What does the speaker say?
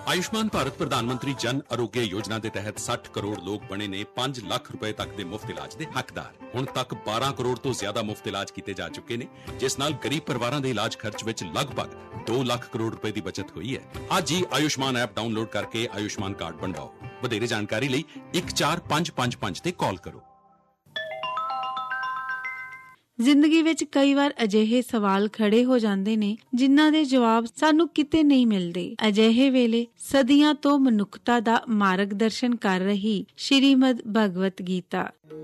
ਆਯੁਸ਼ਮਾਨ ਭਾਰਤ ਪ੍ਰਧਾਨ ਮੰਤਰੀ ਜਨ ਆਰੋਗਯ ਯੋਜਨਾ ਦੇ ਤਹਿਤ 60 ਕਰੋੜ ਲੋਕ ਬਣੇ ਨੇ 5 ਲੱਖ ਰੁਪਏ ਤੱਕ ਦੇ ਮੁਫਤ ਇਲਾਜ ਦੇ ਹੱਕਦਾਰ। ਹੁਣ ਤੱਕ 12 ਕਰੋੜ ਤੋਂ ਜ਼ਿਆਦਾ ਮੁਫਤ ਇਲਾਜ ਕੀਤੇ ਜਾ ਚੁੱਕੇ ਨੇ, ਜਿਸ ਨਾਲ ਗਰੀਬ ਪਰਿਵਾਰਾਂ ਦੇ ਇਲਾਜ ਖਰਚ ਵਿੱਚ ਲਗਭਗ 2 ਲੱਖ ਕਰੋੜ ਰੁਪਏ ਦੀ ਬਚਤ ਹੋਈ ਹੈ। ਅੱਜ ਹੀ ਆਯੁਸ਼ਮਾਨ ਐਪ ਡਾਊਨਲੋਡ ਕਰਕੇ ਆਯੁਸ਼ਮਾਨ ਕਾਰਡ ਬਣਵਾਓ। ਵਧੇਰੇ ਜਾਣਕਾਰੀ ਲਈ 14555 ਤੇ ਕਾਲ ਕਰੋ। ਜ਼ਿੰਦਗੀ ਵਿੱਚ ਕਈ ਵਾਰ ਅਜਿਹੇ ਸਵਾਲ ਖੜੇ ਹੋ ਜਾਂਦੇ ਨੇ ਜਿਨ੍ਹਾਂ ਦੇ ਜਵਾਬ ਸਾਨੂੰ ਕਿਤੇ ਨਹੀਂ ਮਿਲਦੇ। ਅਜਿਹੇ ਵੇਲੇ ਸਦੀਆਂ ਤੋਂ ਮਨੁੱਖਤਾ ਦਾ ਮਾਰਗਦਰਸ਼ਨ ਕਰ ਰਹੀ ਸ਼੍ਰੀਮਦ ਭਗਵਤ ਗੀਤਾ